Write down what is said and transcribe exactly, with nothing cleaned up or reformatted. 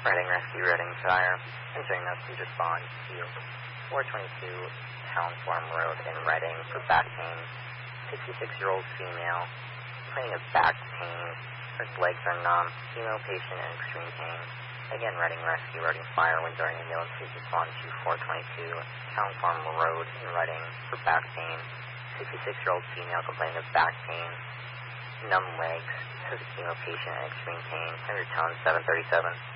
Reading Rescue, Reading Fire. Entering message response to four twenty-two Town Farm Road in Reading for back pain. sixty-six-year-old female, complaining of back pain. Her legs are numb. Female patient in extreme pain. Again, Reading Rescue, Reading Fire. When during ambulance, please respond to four twenty-two Town Farm Road in Reading for back pain. sixty-six-year-old female complaining of back pain, numb legs. Says a female patient in extreme pain. Henry Town seven thirty-seven.